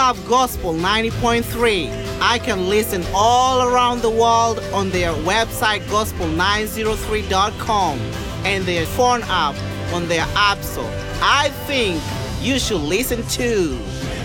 love Gospel 90.3. I can listen all around the world on their website gospel903.com and their phone app on their app store. I think you should listen too.